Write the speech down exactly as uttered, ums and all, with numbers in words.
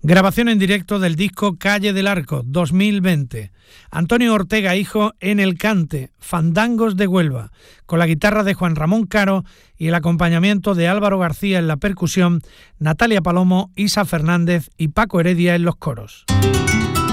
Grabación en directo del disco Calle del Arco dos mil veinte. Antonio Ortega Hijo en el cante, Fandangos de Huelva, con la guitarra de Juan Ramón Caro y el acompañamiento de Álvaro García en la percusión, Natalia Palomo, Isa Fernández y Paco Heredia en los coros.